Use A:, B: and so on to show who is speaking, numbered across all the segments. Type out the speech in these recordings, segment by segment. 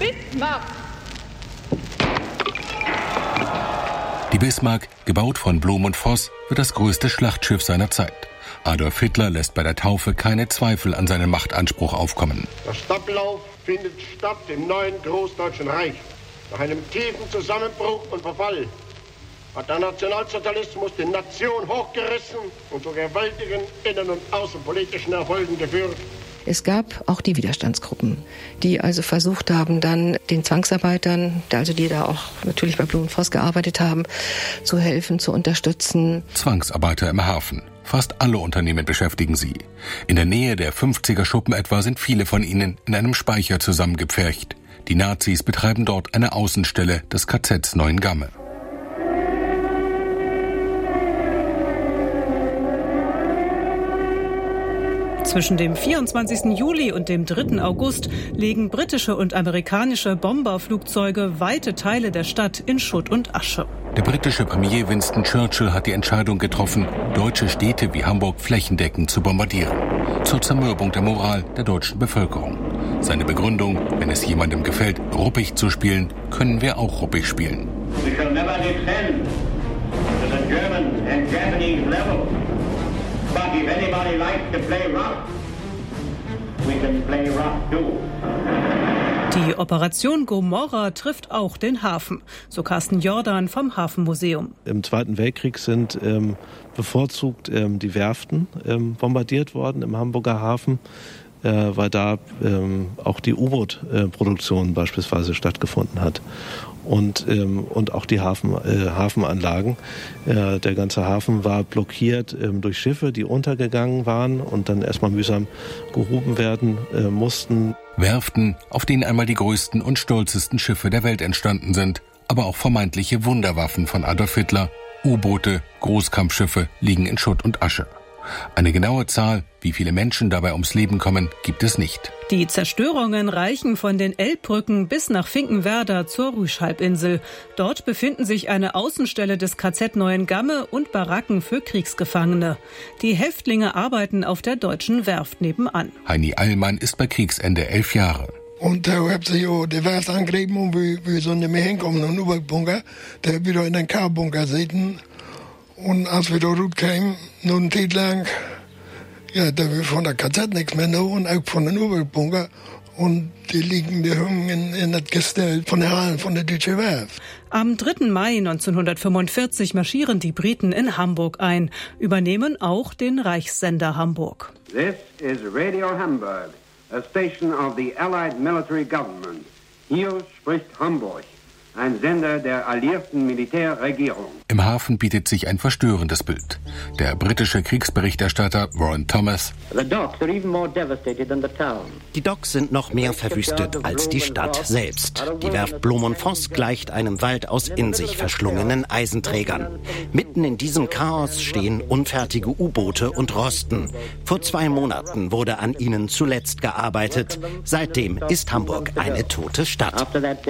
A: Bismarck.
B: Die Bismarck, gebaut von Blum und Voss, wird das größte Schlachtschiff seiner Zeit. Adolf Hitler lässt bei der Taufe keine Zweifel an seinen Machtanspruch aufkommen.
C: Der Stappellauf findet statt im neuen Großdeutschen Reich. Nach einem tiefen Zusammenbruch und Verfall hat der Nationalsozialismus die Nation hochgerissen und zu gewaltigen innen- und außenpolitischen Erfolgen geführt.
D: Es gab auch die Widerstandsgruppen, die also versucht haben, dann den Zwangsarbeitern, die da auch natürlich bei Blum und Voss gearbeitet haben, zu helfen, zu unterstützen.
B: Zwangsarbeiter im Hafen. Fast alle Unternehmen beschäftigen sie. In der Nähe der 50er Schuppen etwa sind viele von ihnen in einem Speicher zusammengepfercht. Die Nazis betreiben dort eine Außenstelle des KZs Neuengamme.
E: Zwischen dem 24. Juli und dem 3. August legen britische und amerikanische Bomberflugzeuge weite Teile der Stadt in Schutt und Asche.
B: Der britische Premier Winston Churchill hat die Entscheidung getroffen, deutsche Städte wie Hamburg flächendeckend zu bombardieren. Zur Zermürbung der Moral der deutschen Bevölkerung. Seine Begründung, wenn es jemandem gefällt, ruppig zu spielen, können wir auch ruppig spielen.
F: We shall never descend to the German and Japanese level. But if anybody likes to play rough, we can play rough too.
E: Die Operation Gomorra trifft auch den Hafen, so Carsten Jordan vom Hafenmuseum.
G: Im Zweiten Weltkrieg sind bevorzugt die Werften bombardiert worden im Hamburger Hafen, weil da auch die U-Boot-Produktion beispielsweise stattgefunden hat. Und auch die Hafenanlagen. Der ganze Hafen war blockiert durch Schiffe, die untergegangen waren und dann erstmal mühsam gehoben werden mussten.
B: Werften, auf denen einmal die größten und stolzesten Schiffe der Welt entstanden sind, aber auch vermeintliche Wunderwaffen von Adolf Hitler. U-Boote, Großkampfschiffe liegen in Schutt und Asche. Eine genaue Zahl, wie viele Menschen dabei ums Leben kommen, gibt es nicht.
E: Die Zerstörungen reichen von den Elbbrücken bis nach Finkenwerder zur Rüschhalbinsel. Dort befinden sich eine Außenstelle des KZ Neuengamme und Baracken für Kriegsgefangene. Die Häftlinge arbeiten auf der deutschen Werft nebenan.
B: Heini Eilmann ist bei Kriegsende 11 Jahre.
H: Und da hat sich ja die Werft angegriffen und wir so nicht mehr hinkommen in den U-Boot-Bunker. Der wieder in den K-Bunker sitzen. Und als wir da rauskamen, noch eine Zeit lang, da wir von der KZ nichts mehr noch und auch von den U-Boot-Bunker. Und die liegen, die hängen in das Gestell von der Hallen von der Deutschen Werft.
E: Am 3. Mai 1945 marschieren die Briten in Hamburg ein, übernehmen auch den Reichssender Hamburg.
I: This is Radio Hamburg, a station of the Allied Military Government. Hier spricht Hamburg. Ein Sender der alliierten Militärregierung.
B: Im Hafen bietet sich ein verstörendes Bild. Der britische Kriegsberichterstatter Warren Thomas.
J: Die Docks sind noch mehr verwüstet als die Stadt selbst. Die Werft Blum und Voss gleicht einem Wald aus in sich verschlungenen Eisenträgern. Mitten in diesem Chaos stehen unfertige U-Boote und rosten. Vor 2 Monaten wurde an ihnen zuletzt gearbeitet. Seitdem ist Hamburg eine tote Stadt.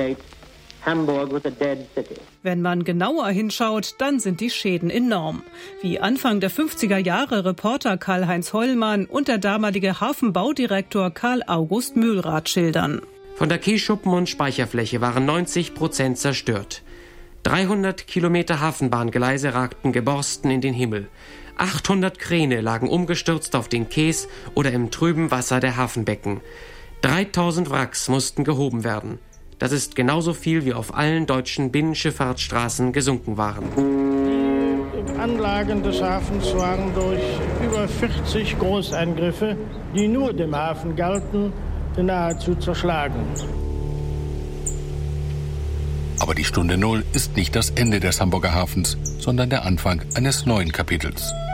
E: Wenn man genauer hinschaut, dann sind die Schäden enorm. Wie Anfang der 50er Jahre Reporter Karl-Heinz Hollmann und der damalige Hafenbaudirektor Karl August Mühlrath schildern.
K: Von der Kiesschuppen- und Speicherfläche waren 90% zerstört. 300 Kilometer Hafenbahngleise ragten geborsten in den Himmel. 800 Kräne lagen umgestürzt auf den Quais oder im trüben Wasser der Hafenbecken. 3000 Wracks mussten gehoben werden. Das ist genauso viel, wie auf allen deutschen Binnenschifffahrtsstraßen gesunken waren.
L: Die Anlagen des Hafens waren durch über 40 Großeingriffe, die nur dem Hafen galten, nahezu zerschlagen.
B: Aber die Stunde Null ist nicht das Ende des Hamburger Hafens, sondern der Anfang eines neuen Kapitels.